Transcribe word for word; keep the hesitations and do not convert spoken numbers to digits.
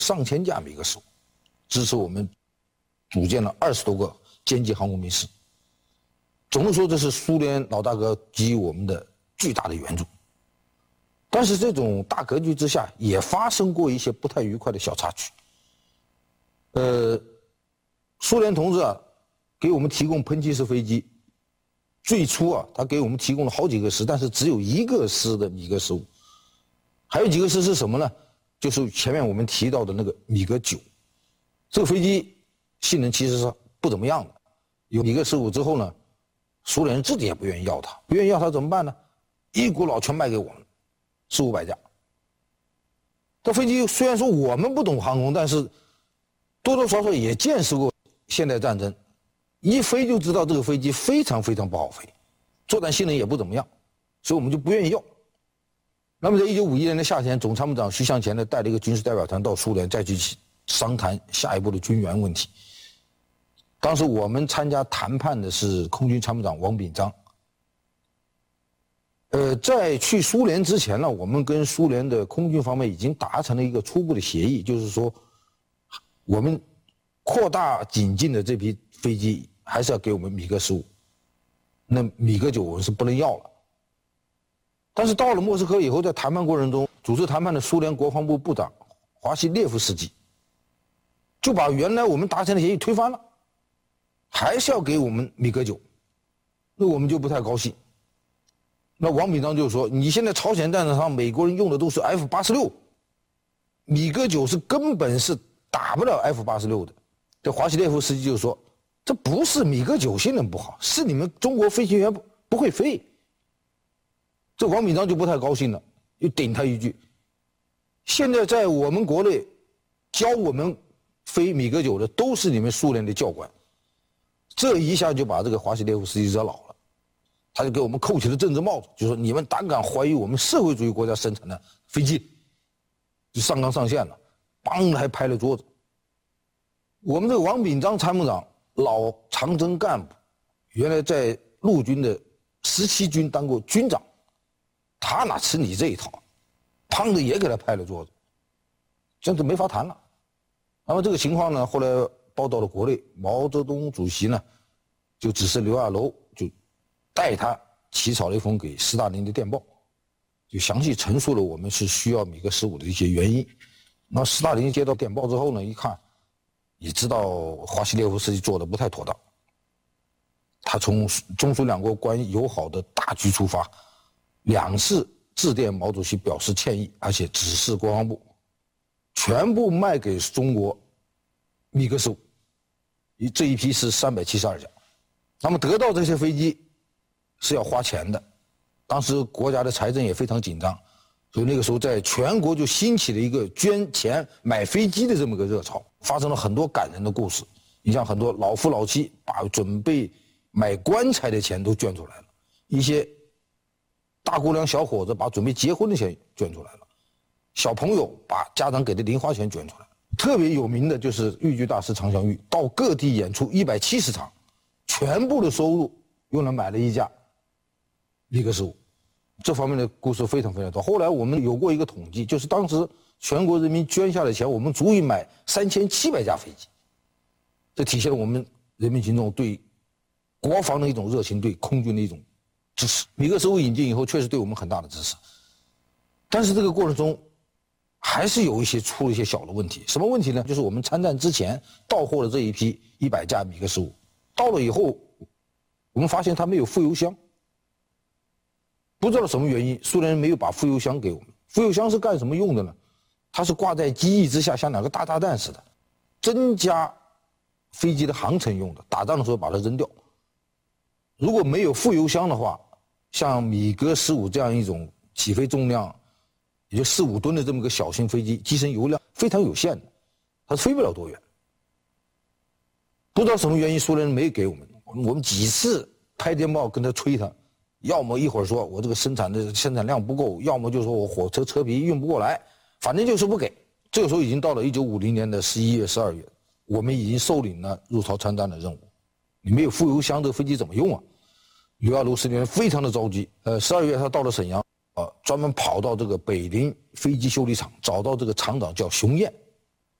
上千架米格十五，支持我们组建了二十多个歼击航空兵师。总的说，这是苏联老大哥给予我们的巨大的援助。但是这种大格局之下，也发生过一些不太愉快的小插曲。呃，苏联同志啊，给我们提供喷气式飞机。最初啊，他给我们提供了好几个师，但是只有一个师的米格十五，还有几个师是什么呢？就是前面我们提到的那个米格九，这个飞机性能其实是不怎么样的。有米格十五之后呢，苏联人自己也不愿意要它，不愿意要它怎么办呢？一股脑全卖给我们，四五百架。这飞机虽然说我们不懂航空，但是多多少少也见识过现代战争。一飞就知道这个飞机非常非常不好飞，作战性能也不怎么样，所以我们就不愿意要。那么在一九五一年的夏天，总参谋长徐向前呢带了一个军事代表团到苏联，再去商谈下一步的军援问题。当时我们参加谈判的是空军参谋长王炳章。呃，在去苏联之前呢，我们跟苏联的空军方面已经达成了一个初步的协议，就是说，我们扩大引进的这批飞机还是要给我们米格十五，那米格九我们是不能要了。但是到了莫斯科以后，在谈判过程中，主持谈判的苏联国防部部长华西列夫斯基就把原来我们达成的协议推翻了，还是要给我们米格九，那我们就不太高兴。那王炳章就说：“你现在朝鲜战场上美国人用的都是 F 八十六，米格九是根本是打不了 F 八十六的。”这华西列夫斯基就说：“这不是米格九性能不好，是你们中国飞行员不不会飞。”这王炳章就不太高兴了，又顶他一句：“现在在我们国内教我们飞米格九的都是你们苏联的教官。”这一下就把这个华西列夫斯基惹恼了，他就给我们扣起了政治帽子，就说：“你们胆敢怀疑我们社会主义国家生产的飞机，就上纲上线了，梆还拍了桌子。”我们这个王炳章参谋长，老长征干部，原来在陆军的十七军当过军长，他哪吃你这一套？胖子也给他拍了桌子，这样就没法谈了。那么这个情况呢，后来报到了国内，毛泽东主席呢，就指示刘亚楼就带他起草了一封给斯大林的电报，就详细陈述了我们是需要米格十五的一些原因。那斯大林接到电报之后呢，一看。也知道华西列夫斯基做的不太妥当，他从中苏两国关系友好的大局出发，两次致电毛主席表示歉意，而且指示国防部全部卖给中国米格十五，这一批是三百七十二架。那么得到这些飞机是要花钱的，当时国家的财政也非常紧张，所以那个时候在全国就兴起了一个捐钱买飞机的这么个热潮，发生了很多感人的故事。你像很多老夫老妻把准备买棺材的钱都捐出来了，一些大姑娘小伙子把准备结婚的钱捐出来了，小朋友把家长给的零花钱捐出来了。特别有名的就是豫剧大师常香玉，到各地演出一百七十场，全部的收入用来买了一架米格十五。这方面的故事非常非常多。后来我们有过一个统计，就是当时全国人民捐下的钱，我们足以买三千七百架飞机。这体现了我们人民群众对国防的一种热情，对空军的一种支持。米格十五引进以后，确实对我们很大的支持。但是这个过程中，还是有一些出了一些小的问题。什么问题呢？就是我们参战之前到货的这一批一百架米格十五，到了以后，我们发现它没有副油箱。不知道什么原因，苏联人没有把副油箱给我们。副油箱是干什么用的呢？它是挂在机翼之下，像两个大炸弹似的，增加飞机的航程用的。打仗的时候把它扔掉。如果没有副油箱的话，像米格十五这样一种起飞重量也就四五吨的这么个小型飞机，机身油量非常有限的，它飞不了多远。不知道什么原因，苏联人没给我们。我们几次拍电报跟他催他。要么一会儿说我这个生产的生产量不够，要么就说我火车车皮运不过来，反正就是不给。这个时候已经到了一九五零年的十一月、十二月，我们已经受领了入朝参战的任务。你没有副油箱，这个飞机怎么用啊？刘亚楼司令员非常的着急。呃，十二月他到了沈阳，啊、呃，专门跑到这个北陵飞机修理厂，找到这个厂长叫熊彦，